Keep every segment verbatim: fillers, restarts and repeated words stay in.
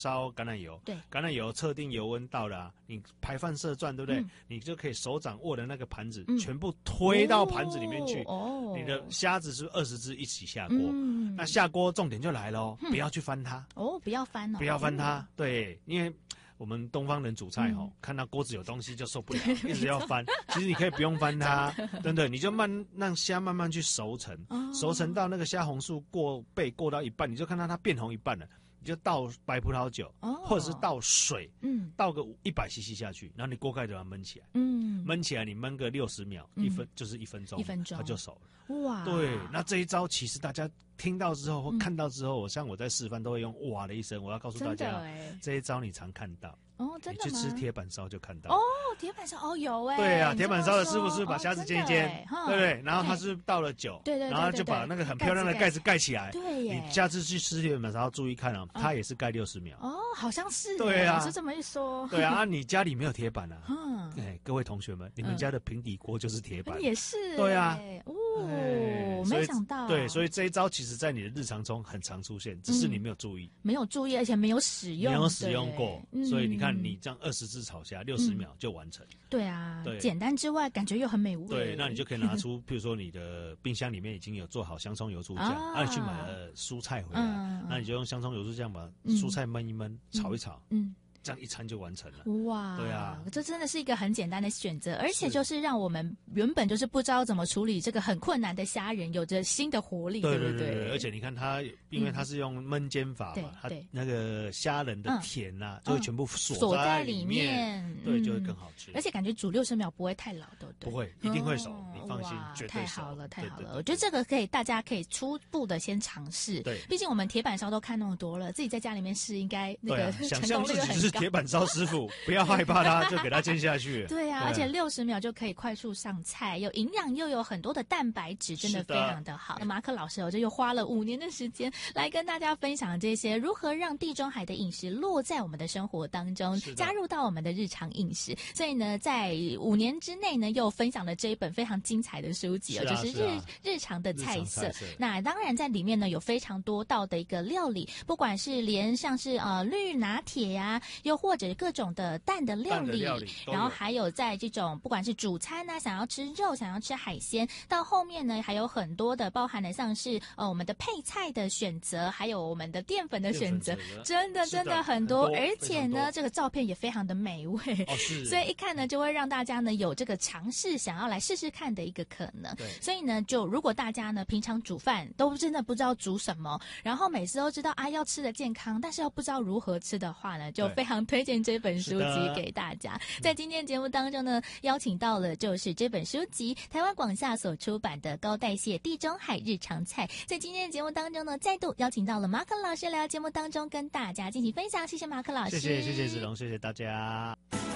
烧橄榄油， 对， 橄榄油测定油温到了、啊，你排放射转，对不对？嗯、你就可以手掌握的那个盘子、嗯、全部推到盘子里面去。哦，你的虾子是二十只一起下锅。嗯，那下锅重点就来了、嗯，不要去翻它。 哦，不要翻哦， 不要翻它。嗯、对，因为我们东方人煮菜哦、嗯，看到锅子有东西就受不了，一直要翻。其实你可以不用翻它，真的，你就慢让虾慢慢去熟成，哦、熟成到那个虾红素过背过到一半，你就看到它变红一半了。你就倒白葡萄酒，哦、或者是倒水，嗯，倒个一百 C C 下去，然后你锅盖就要焖起来，嗯，焖起来你焖个六十秒，嗯、一分就是一分钟，一分钟它就熟了。哇，对，那这一招其实大家听到之后或看到之后，我、嗯、像我在示范都会用哇的一声，我要告诉大家，这一招你常看到。哦，真的吗？你去吃铁板烧就看到哦，铁板烧哦有哎， 对啊，铁板烧的师傅是把虾子煎一煎，哦、对不对？然后他是倒了酒， 对 对, 对, 对, 对， 然后就把那个很漂亮的盖子盖起来。 对耶， 你下次去吃铁板烧注意看啊，它也是盖六十秒。 哦，好像是。 对啊， 是这么一说。 对啊，你家里没有铁板啊？嗯，哎，各位同学们，你们家的平底锅就是铁板。 也是。 对啊。 哦，没想到。 对，所以这一招其实在你的日常中很常出现，只是你没有注意， 没有注意，而且没有使用， 没有使用过，所以你看你这样二十只炒虾六十秒就完成。 对啊，对，简单之外感觉又很美味。 对，那你就可以拿出，譬如说你的冰箱里面已经有做好香葱油醋酱，啊，你去买了蔬菜回来，那你就用香葱油醋酱把蔬菜焖一焖，炒一炒，嗯。这样一餐就完成了。 哇， 对啊， 这真的是一个很简单的选择，而且就是让我们原本就是不知道怎么处理这个很困难的虾仁，有着新的活力， 对对不对？ 对，而且你看它，因为它是用焖煎法嘛，它那个虾仁的甜呐，就会全部锁在里面，对，就会更好吃。 而且感觉煮六十秒不会太老，对不对？ 不会，一定会熟，你放心，绝对熟。 太好了，太好了！我觉得这个可以，大家可以初步的先尝试。 对， 毕竟我们铁板烧都看那么多了，自己在家里面试，应该那个想象自己是铁板烧师傅，不要害怕它，就给它煎下去。 对啊，而且六十秒就可以快速上菜，有营养又有很多的蛋白质，真的非常的好。马可老师，我就又花了五年的时间来跟大家分享这些如何让地中海的饮食落在我们的生活当中，加入到我们的日常饮食。所以呢，在五年之内呢，又分享了这一本非常精彩的书籍哦，就是日、啊、日常的菜色。菜色那当然在里面呢，有非常多道的一个料理，不管是连像是呃绿拿铁呀、啊，又或者各种的蛋的料理， 料理然后还有在这种不管是主餐啊，想要吃肉，想要吃海鲜，到后面呢还有很多的包含了像是呃我们的配菜的选择，还有我们的淀粉的选择，真的真的很多，而且呢这个照片也非常的美味， 哦、是所以一看呢就会让大家呢有这个尝试想要来试试看的一个可能。 对， 所以呢就如果大家呢平常煮饭都真的不知道煮什么，然后每次都知道啊要吃的健康，但是又不知道如何吃的话呢，就非常推荐这本书籍给大家。在今天节目当中呢，邀请到了就是这本书籍台湾广夏所出版的《高代谢地中海日常菜》。在今天的节目当中呢，再度邀请到了马可老师来到节目当中跟大家进行分享。谢谢马可老师， 谢谢谢谢子龙，谢谢大家。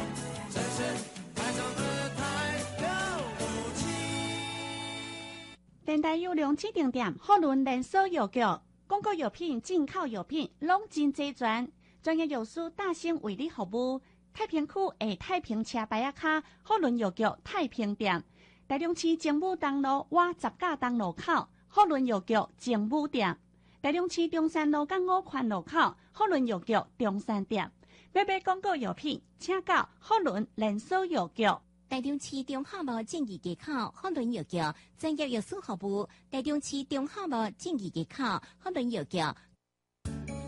电台优良指定店，福伦连锁药局，广告药品、进口药品拢真齐全，专业药师大兴为你服务。太平区下太平车牌仔卡，福伦药局太平店，台中市精武东路瓦十架东路口，福伦药局精武店，台中市中山路港五环路口，福伦药局中山店。要买广告药品，请到福伦连锁药局。 台中市中华路正义街口福伦药局专业药师服务，台中市中华路正义街口福伦药局